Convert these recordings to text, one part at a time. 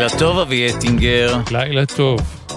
לילה טוב, אבי אטינגר. לילה טוב.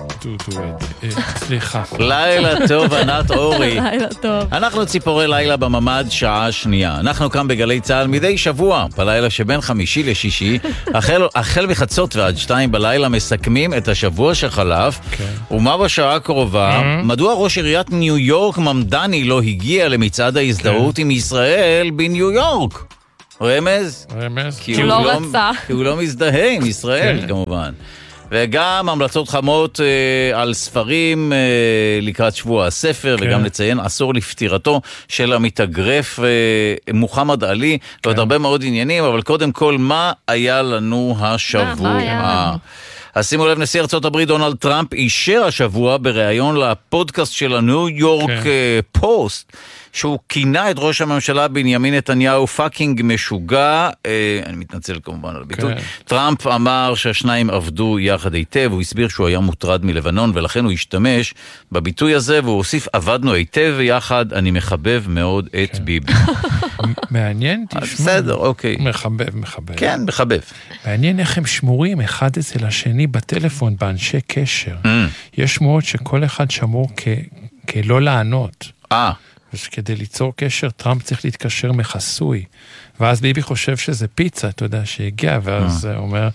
סליחה. לילה טוב, ענת אורי. לילה טוב. אנחנו ציפורי לילה בממד שעה שנייה. אנחנו כאן בגלי צהל מדי שבוע, בלילה שבין חמישי לשישי, החל מחצות ועד 2 בלילה מסכמים את השבוע שחלף, ומה בשעה הקרובה, מדוע ראש עיריית ניו יורק ממדני לא הגיע למצעד ההזדהות עם ישראל בניו יורק? רמז? רמז. הוא לא רצה. כי הוא לא מזדהה עם ישראל, כמובן. וגם המלצות חמות על ספרים לקראת שבוע הספר, וגם לציין עשור לפטירתו של המתאגרף מוחמד עלי, ועוד הרבה מאוד עניינים, אבל קודם כל, מה היה לנו השבוע? אז שימו לב, נשיא ארצות הברית דונלד טראמפ אישר השבוע בריאיון לפודקאסט של הניו יורק פוסט, שהוא כינה את ראש הממשלה בנימין נתניהו פאקינג משוגע, אני מתנצל כמובן על הביטוי, טראמפ אמר שהשניים עבדו יחד היטב, הוא הסביר שהוא היה מוטרד מלבנון, ולכן הוא השתמש בביטוי הזה, והוא הוסיף, עבדנו היטב יחד, אני מחבב מאוד את ביבי. מעניין, תשמע. בסדר, אוקיי. מחבב. כן, מחבב. מעניין איך הם שמורים אחד אצל השני בטלפון, באנשי קשר. יש שמועות שכל אחד שמור כלא לענות. אז כדי ליצור קשר, טראמפ צריך להתקשר מחסוי. ואז ביבי חושב שזה פיצה, אתה יודע, שהגיע, ואז הוא אומר,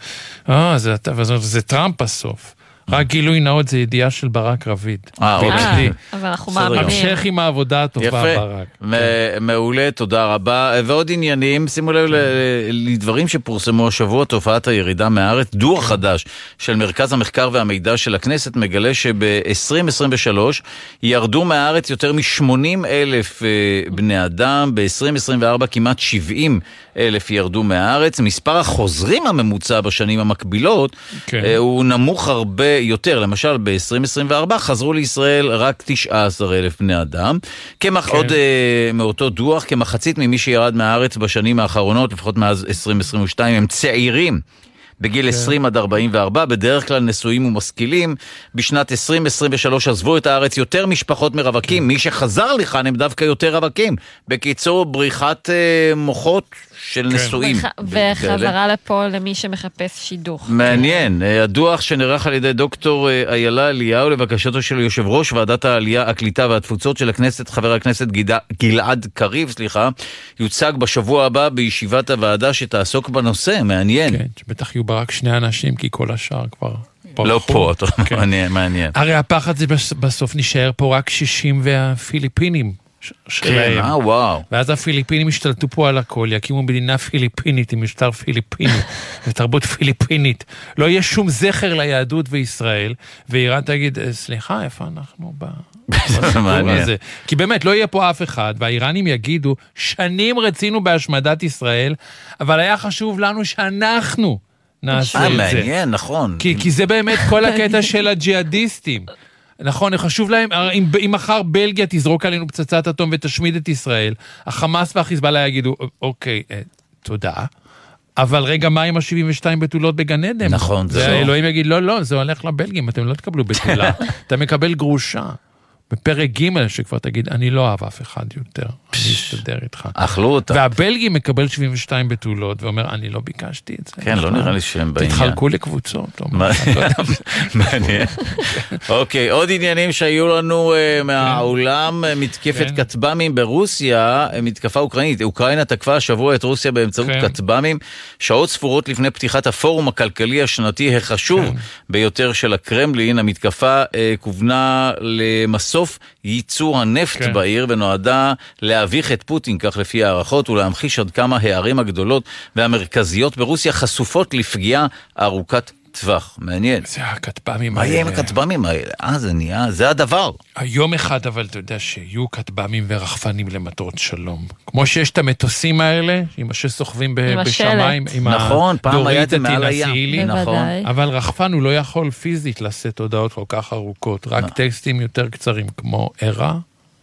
זה טראמפ בסוף. רק גילוי נאות זה ידיעה של ברק רביד. אבל אנחנו מאמינים. המשך עם העבודה הטובה, ברק. מעולה, תודה רבה. ועוד עניינים, שימו לב לדברים שפורסמו השבוע, תופעת הירידה מהארץ, דוח חדש של מרכז המחקר והמידע של הכנסת, מגלה שב-2023 ירדו מהארץ יותר מ-80,000 בני אדם, ב-2024 כמעט 70,000 ירדו מהארץ. מספר החוזרים הממוצע בשנים המקבילות הוא נמוך הרבה יותר. למשל, ב-2024 חזרו לישראל רק 19,000 בני אדם. עוד מאותו דוח, כמחצית ממי שירד מהארץ בשנים האחרונות, לפחות מאז 2022, הם צעירים. בגיל 20 עד 44, בדרך כלל נשואים ומשכילים. בשנת 2023 עזבו את הארץ יותר משפחות מרווקים. מי שחזר לכאן הם דווקא יותר רווקים. בקיצור, בריחת מוחות של נשואים. וחזרה לפה למי שמחפש שידוך. מעניין. הדוח שנערך על ידי דוקטור איילה אליהו, לבקשתו של יושב ראש ועדת העלייה, הקליטה והתפוצות של הכנסת, חבר הכנסת גלעד קריב, יוצג בשבוע הבא בישיבת הוועדה שתעסוק בנושא. מעניין. כן, שבטח יהיו רק 2 אנשים, כי כל השאר כבר לא פה, מעניין. הרי הפחד זה בסוף נשאר פה רק 60 והפיליפינים שלהם. וואו. ואז הפיליפינים השתלטו פה על הכל, יקימו מדינה פיליפינית עם משטר פיליפיני, ותרבות פיליפינית. לא יהיה שום זכר ליהדות וישראל, ואיראן תגיד, סליחה, איפה אנחנו בסיפור הזה? כי באמת, לא יהיה פה אף אחד, והאיראנים יגידו, שנים רצינו בהשמדת ישראל, אבל היה חשוב לנו שאנחנו נעשה את זה. מעניין, נכון. כי זה באמת כל הקטע של הג'יהאדיסטים. נכון, חשוב להם, אם מחר בלגיה תזרוק עלינו פצצת אטום ותשמיד את ישראל, החמאס והחיזבאללה יגידו, אוקיי, תודה, אבל רגע, מה עם ה-72 בתולות בגן עדן? נכון, זה לא. אלוהים יגיד, לא, זה הולך לבלגים, אתם לא תקבלו בתולה, אתה מקבל גרושה. בפרק ג' שכבר תגיד, אני לא אוהב אף אחד יותר, אני אסתדר איתך. אכלו אותה. והבלגי מקבל 72 בתולות, ואומר, אני לא ביקשתי את זה. כן, לא נראה לי שהם בעניין. תתחלקו לקבוצות. מעניין. אוקיי, עוד עניינים שהיו לנו מהעולם, מתקפת כטב"מים ברוסיה, מתקפה אוקראינית. אוקראינה תקפה השבוע את רוסיה באמצעות כטב"מים, שעות ספורות לפני פתיחת הפורום הכלכלי השנתי החשוב ביותר של הקרמלין. המתקפה כוונה למסוף ייצור הנפט בעיר, ונועדה להביך את פוטין, כך לפי הערכות, ולהמחיש עד כמה הערים הגדולות והמרכזיות ברוסיה חשופות לפגיעה ארוכת טווח. מעניין. זה הכטב"מים האלה. מה יהיה עם הכטב"מים האלה? זה נהיה, זה הדבר. היום אחד, אבל אתה יודע שיהיו כטב"מים ורחפנים למטרות שלום. כמו שיש את המטוסים האלה, עם שסוחבים בשמיים, עם נכון, פעם היה את מעל הים. נכון. אבל רחפן הוא לא יכול פיזית לשאת הודעות כל כך ארוכות, רק טקסטים יותר קצרים, כמו ערה.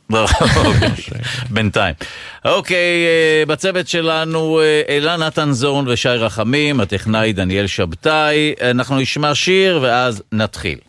בינתיים. אוקיי, בצוות שלנו אלה נתן זורן ושי רחמים, הטכנאי דניאל שבתאי. אנחנו נשמע שיר ואז נתחיל.